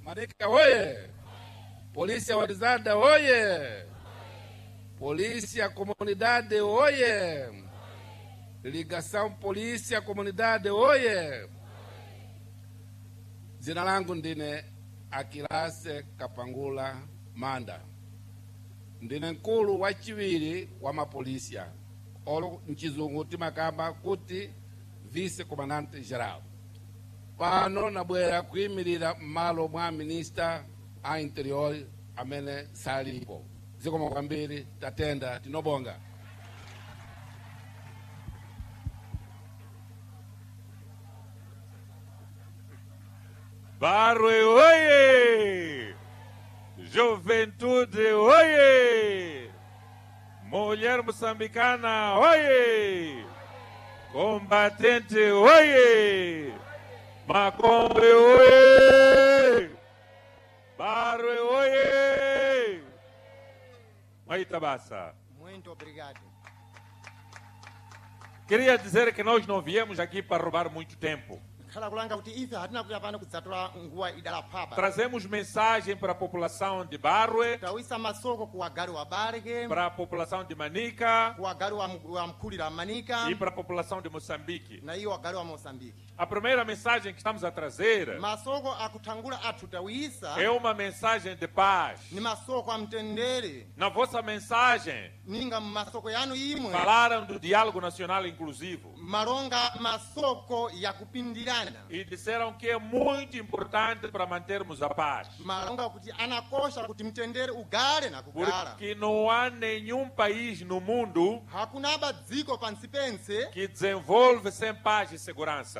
Marika oye! Polícia Organizada oye! Polícia Comunidade oye! Ligação Polícia Comunidade oye! Jina langu ndine Akilase Kapangula Manda. Ndine nkulu wachiwiri wa mapolisia. Olo mchizungu timakamba kuti vice comandante geral. Pano nabwera kuyimirira malo mwa minister a interior amene salipo. Zikomo kwambiri tatenda tinobonga. Barwe oye! Juventude oye! Mulher moçambicana oye! Combatente oye! Macombe oye! Barwe oye! Maitabassa. Muito obrigado. Queria dizer que nós não viemos aqui para roubar muito tempo. Trazemos mensagem para a população de Barwe, para a população de Manica e para a população de Moçambique. A primeira mensagem que estamos a trazer é uma mensagem de paz. Na vossa mensagem, falaram do diálogo nacional inclusivo. E disseram que é muito importante para mantermos a paz. Porque não há nenhum país no mundo que desenvolve sem paz e segurança.